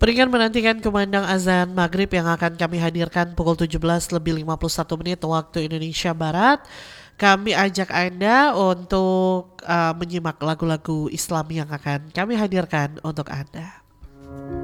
Berikan menantikan kumandang azan maghrib yang akan kami hadirkan pukul 17:51 waktu Indonesia Barat. Kami ajak Anda untuk menyimak lagu-lagu Islam yang akan kami hadirkan untuk Anda.